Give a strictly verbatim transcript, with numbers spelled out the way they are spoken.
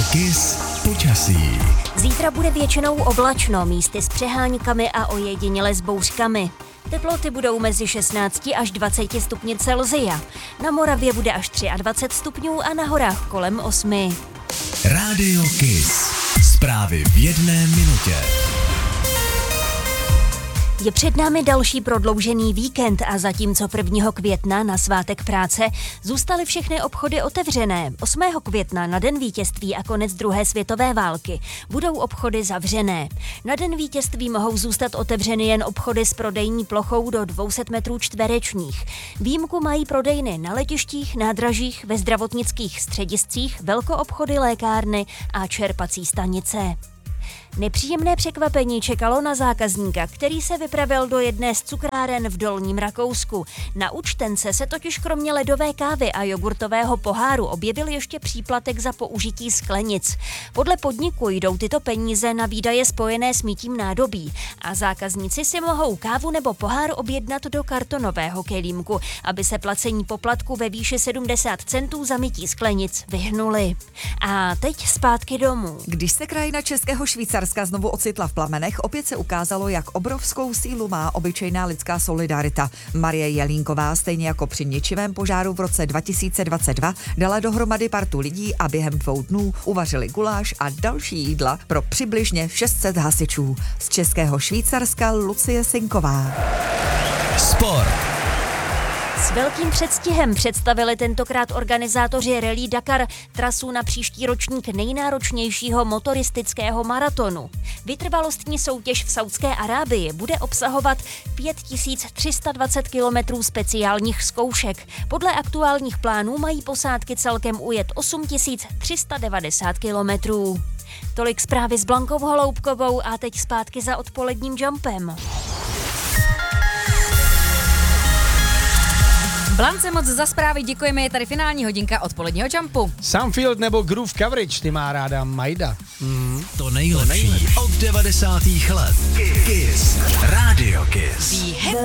Kiss počasí. Zítra bude většinou oblačno, místy s přeháňkami a ojediněle s bouřkami. Teploty budou mezi šestnáct až dvacet stupni Celsia. Na Moravě bude až dvacet tři stupňů a na horách kolem osmi. Rádio Kiss. Zprávy v jedné minutě. Je před námi další prodloužený víkend a zatímco prvního května na svátek práce zůstaly všechny obchody otevřené, osmého května na Den vítězství a konec druhé světové války budou obchody zavřené. Na Den vítězství mohou zůstat otevřeny jen obchody s prodejní plochou do dvě stě metrů čtverečních. Výjimku mají prodejny na letištích, nádražích, ve zdravotnických střediscích, velkoobchody, lékárny a čerpací stanice. Nepříjemné překvapení čekalo na zákazníka, který se vypravil do jedné z cukráren v Dolním Rakousku. Na účtence se totiž kromě ledové kávy a jogurtového poháru objevil ještě příplatek za použití sklenic. Podle podniku jdou tyto peníze na výdaje spojené s mytím nádobí a zákazníci si mohou kávu nebo pohár objednat do kartonového kelímku, aby se placení poplatku ve výši sedmdesát centů za mytí sklenic vyhnuli. A teď zpátky domů. Když se krajina Českého Švýcarska znovu ocitla v plamenech, opět se ukázalo, jak obrovskou sílu má obyčejná lidská solidarita. Marie Jelínková, stejně jako při ničivém požáru v roce dva tisíce dvacet dva, dala dohromady partu lidí a během dvou dnů uvařili guláš a další jídla pro přibližně šest set hasičů. Z Českého Švýcarska Lucie Sinková. Sport. S velkým předstihem představili tentokrát organizátoři Rally Dakar trasu na příští ročník nejnáročnějšího motoristického maratonu. Vytrvalostní soutěž v Saúdské Arábii bude obsahovat pět tisíc tři sta dvacet kilometrů speciálních zkoušek. Podle aktuálních plánů mají posádky celkem ujet osm tisíc tři sta devadesát kilometrů. Tolik zprávy s Blankou Holoubkovou a teď zpátky za odpoledním jumpem. Blance, moc za zprávy děkujeme, je tady finální hodinka odpoledního jumpu. Sunfield nebo Groove Coverage, ty má ráda Majda. Mm. To nejlepší od devadesátých let. Kiss. Rádio Kiss.